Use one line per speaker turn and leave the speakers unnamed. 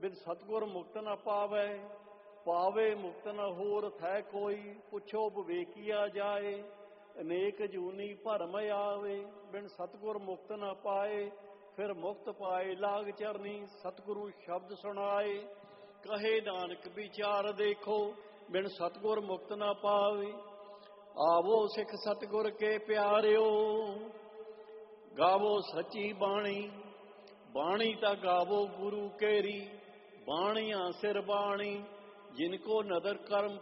ਬਿਨ ਸਤਿਗੁਰ ਮੁਕਤ ਨ ਪਾਵੈ। ਪਾਵੇ ਮੁਕਤ ਨ ਹੋਰ ਥੈ ਕੋਈ, ਪੁੱਛੋ ਵਿਵੇਕੀਆ ਜਾਏ। ਅਨੇਕ ਜੂਨੀ ਭਰਮ ਆਵੇ, ਬਿਨ ਸਤਿਗੁਰ ਮੁਕਤ ਨ ਪਾਏ। ਫਿਰ ਮੁਕਤ ਪਾਏ ਲਾਗ ਚਰਨੀ, ਸਤਿਗੁਰੂ ਸ਼ਬਦ ਸੁਣਾਏ। ਕਹੇ ਨਾਨਕ ਵਿਚਾਰ ਦੇਖੋ, ਬਿਨ ਸਤਿਗੁਰ ਮੁਕਤ ਨ ਪਾਵੇ। ਆਵੋ ਸਿੱਖ ਸਤਿਗੁਰ ਕੇ ਪਿਆਰਿਓ, ਗਾਵੋ ਸੱਚੀ ਬਾਣੀ। ਬਾਣੀ ਤਾਂ ਗਾਵੋ ਗੁਰੂ ਕੇਰੀ, ਬਾਣੀਆਂ ਸਿਰ ਬਾਣੀ। ਜਿਨ ਕੋ ਨਦਰ ਕਰਮ